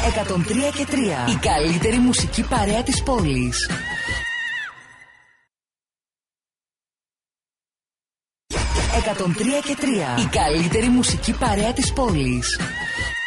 103 και 3. Η καλύτερη μουσική παρέα της πόλης. 103 και 3. Η καλύτερη μουσική παρέα της πόλης.